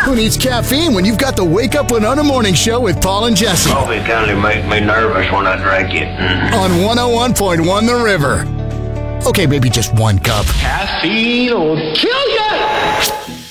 Who needs caffeine when you've got the Wake Up Winona Morning Show with Paul and Jesse? Coffee kind of makes me nervous when I drink it. On 101.1 The River. Okay, maybe just one cup. Caffeine will kill ya!